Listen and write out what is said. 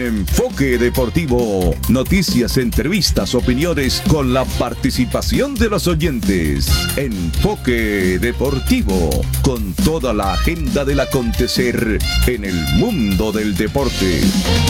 Enfoque Deportivo. Noticias, entrevistas, opiniones con la participación de los oyentes. Enfoque Deportivo. Con toda la agenda del acontecer en el mundo del deporte.